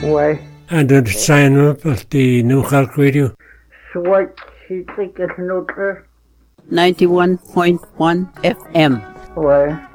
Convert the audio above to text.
Ouais. And the sign up at the New Halk Radio. Soit c'est que c'est notre. 91.1 FM. Ouais.